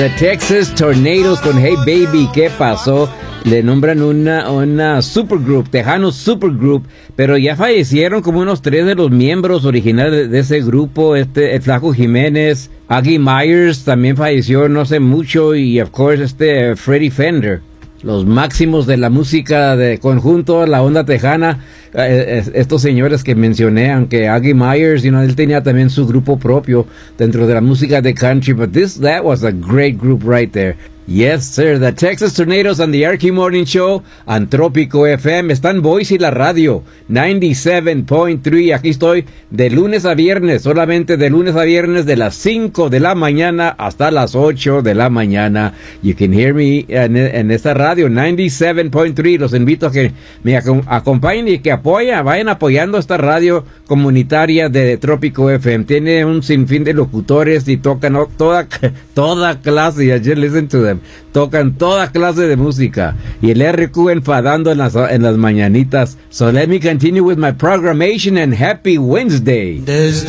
The Texas Tornadoes con Hey Baby, ¿qué pasó? Le nombran una supergroup, Tejano Supergroup, pero ya fallecieron como unos 3 de los miembros originales de ese grupo. El Flaco Jiménez, Aggie Myers también falleció no hace mucho, y of course Freddie Fender. Los máximos de la música de conjunto, la onda tejana, estos señores que mencioné, aunque Aggie Myers, él tenía también su grupo propio dentro de la música de country, but that was a great group right there. Yes, sir, the Texas Tornadoes on the Archie Morning Show on Trópico FM. Está en Boise la radio, 97.3. Aquí estoy de lunes a viernes, solamente de lunes a viernes, de las 5 de la mañana hasta las 8 de la mañana. You can hear me en esta radio, 97.3. Los invito a que me acompañen y que vayan apoyando esta radio comunitaria de Trópico FM. Tiene un sinfín de locutores y tocan toda clase. I just listen to them. Tocan toda clase de música. Y el RQ enfadando en las mañanitas. So let me continue with my programmation, and happy Wednesday. Desde